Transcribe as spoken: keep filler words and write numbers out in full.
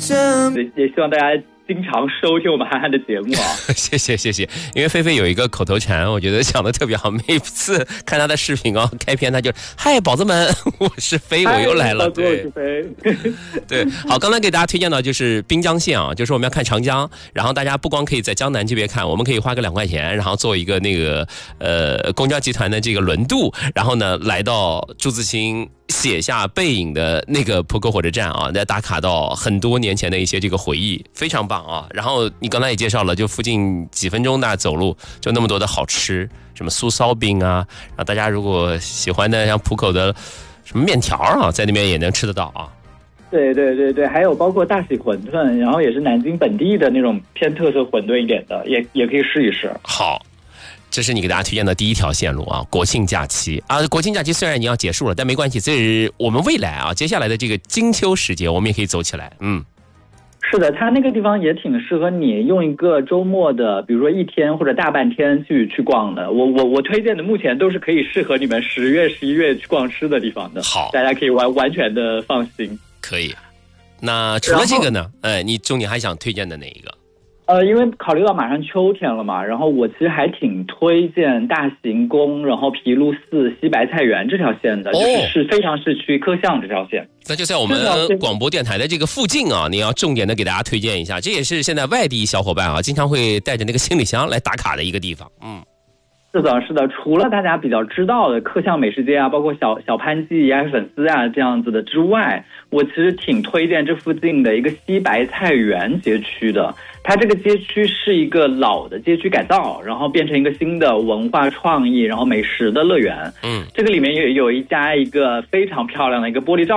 生。 也希望大家经常收听我们憨憨的节目啊！ 谢谢谢谢，因为菲菲有一个口头禅，我觉得讲的特别好。每次看她的视频啊，开篇她就嗨宝子们，我是菲，我又来了。 对，我是菲。 对，好，刚才给大家推荐到就是滨江线啊，就是我们要看长江，然后大家不光可以在江南这边看，我们可以花个两块钱，然后做一个那个呃公交集团的这个轮渡，然后呢来到朱自清写下背影的那个浦口火车站啊，再打卡到很多年前的一些这个回忆，非常棒啊。然后你刚才也介绍了，就附近几分钟大走路就那么多的好吃，什么酥烧饼啊，然后大家如果喜欢的像浦口的什么面条啊，在那边也能吃得到啊。 对对对对，还有包括大喜馄饨，然后也是南京本地的那种偏特色馄饨一点的，也也可以试一试。 好。这是你给大家推荐的第一条线路啊，国庆假期啊，国庆假期虽然已经要结束了，但没关系，这是我们未来啊，接下来的这个金秋时节，我们也可以走起来。嗯， 是的，它那个地方也挺适合你用一个周末的，比如说一天或者大半天去去逛的。我我我推荐的目前都是可以适合你们十月、十一月去逛吃的地方的。 好， 大家可以完完全的放心。 可以。那除了这个呢？哎，你重点还想推荐的哪一个？ 呃，因为考虑到马上秋天了嘛，然后我其实还挺推荐大行宫，然后郫庐寺、西白菜园这条线的，哦、就是是非常市区科巷这条线。 那就在我们广播电台的这个附近啊，你要重点的给大家推荐一下，这也是现在外地小伙伴啊经常会带着那个行李箱来打卡的一个地方。嗯。 是的，是的。除了大家比较知道的客巷美食街啊，包括小小潘记、鸭血粉丝啊这样子的之外，我其实挺推荐这附近的一个西白菜园街区的。它这个街区是一个老的街区改造，然后变成一个新的文化创意，然后美食的乐园。嗯，这个里面也有一家一个非常漂亮的一个玻璃罩